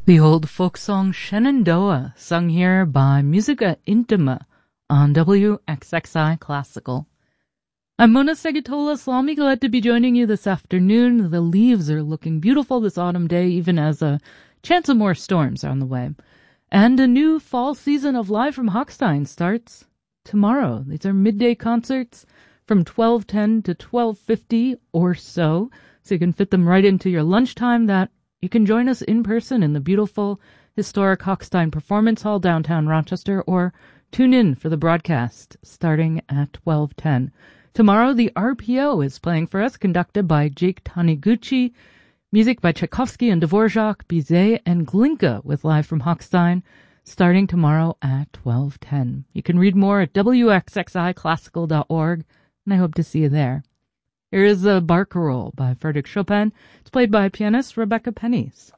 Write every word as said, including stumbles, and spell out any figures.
The old folk song Shenandoah, sung here by Musica Intima on W X X I Classical. I'm Mona Segatola Salami, glad to be joining you this afternoon. The leaves are looking beautiful this autumn day, even as a chance of more storms are on the way. And a new fall season of Live from Hochstein starts tomorrow. These are midday concerts from twelve ten to twelve fifty or so, so you can fit them right into your lunchtime. That you can join us in person in the beautiful historic Hochstein Performance Hall downtown Rochester, or tune in for the broadcast starting at twelve ten. Tomorrow, the R P O is playing for us, conducted by Jake Taniguchi. Music by Tchaikovsky and Dvorak, Bizet, and Glinka with Live from Hochstein, starting tomorrow at twelve ten. You can read more at W X X I classical dot org, and I hope to see you there. Here is a Barcarolle by Frédéric Chopin. It's played by pianist Rebecca Pennies.